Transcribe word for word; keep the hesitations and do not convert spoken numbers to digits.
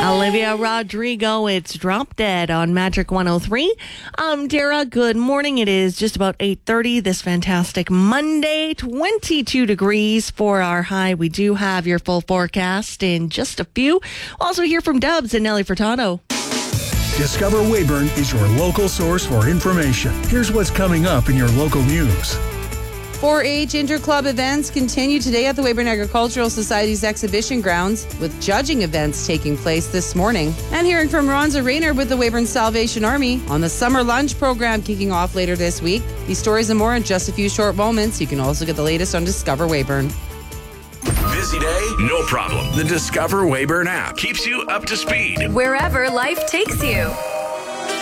Olivia Rodrigo, it's Drop Dead on Magic one oh three. I'm Dara. Good morning. It is just about eight thirty this fantastic Monday, twenty-two degrees for our high. We do have your full forecast in just a few. We'll also hear from Dubs and Nelly Furtado. Discover Weyburn is your local source for information. Here's what's coming up in your local news. four H Interclub events continue today at the Weyburn Agricultural Society's exhibition grounds, with judging events taking place this morning. And hearing from Ronza Rayner with the Weyburn Salvation Army on the summer lunch program kicking off later this week. These stories and more in just a few short moments. You can also get the latest on Discover Weyburn. Busy day? No problem. The Discover Weyburn app keeps you up to speed wherever life takes you.